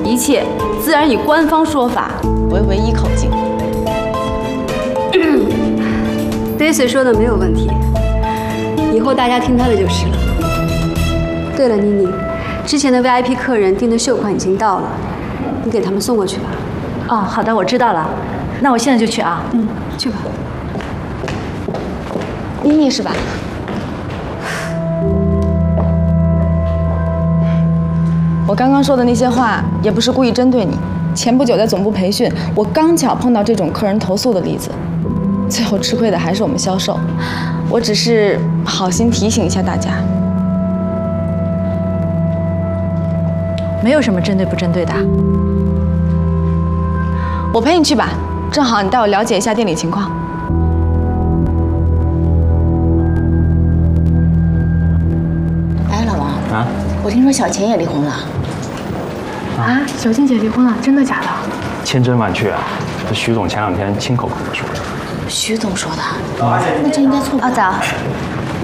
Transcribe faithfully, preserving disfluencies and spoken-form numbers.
一切自然以官方说法为唯一口径。 Daisy 说的没有问题，以后大家听他的就是了。对了，妮妮，之前的 V I P 客人订的秀款已经到了，你给他们送过去吧。 哦，好的，我知道了。那我现在就去啊。 嗯，去吧。 妮妮是吧？我刚刚说的那些话也不是故意针对你。前不久在总部培训，我刚巧碰到这种客人投诉的例子，最后吃亏的还是我们销售。我只是好心提醒一下大家， 没有什么针对不针对的。 我陪你去吧，正好你带我了解一下店里情况。 哎，老王啊， 我听说小钱也离婚了。 啊，小静姐离婚了，真的假的？ 千真万确啊！这徐总前两天亲口跟我说的。 徐总说的，那这应该错不了。 早，